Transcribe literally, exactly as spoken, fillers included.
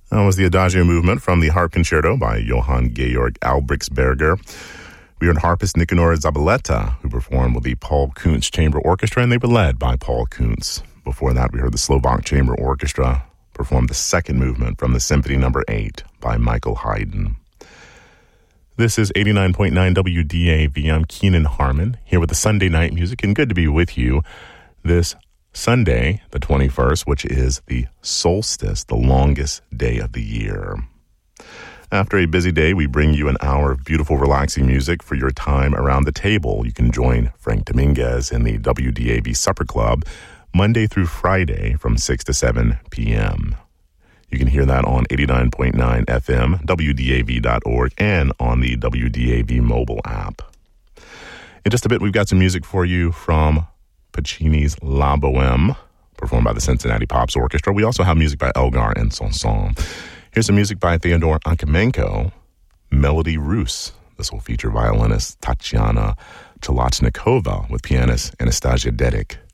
That was the Adagio movement from the Harp Concerto by Johann Georg Albrechtsberger. We heard harpist Nicanor Zabaleta, who performed with the Paul Kuntz Chamber Orchestra, and they were led by Paul Kuntz. Before that, we heard the Slovak Chamber Orchestra perform the second movement from the Symphony Number eight by Michael Haydn. This is eighty-nine point nine W D A V. I'm Keenan Harmon, here with the Sunday night music, and good to be with you this Sunday, the twenty-first, which is the solstice, the longest day of the year. After a busy day, we bring you an hour of beautiful, relaxing music for your time around the table. You can join Frank Dominguez in the W D A V Supper Club Monday through Friday from six to seven p.m. You can hear that on eighty-nine point nine F M, W D A V dot org, and on the W D A V mobile app. In just a bit, we've got some music for you from Puccini's La Bohème, performed by the Cincinnati Pops Orchestra. We also have music by Elgar and Sanson. Here's some music by Theodore Ankamenko, Melody Russe. This will feature violinist Tatiana Chelachnikova with pianist Anastasia Dedic.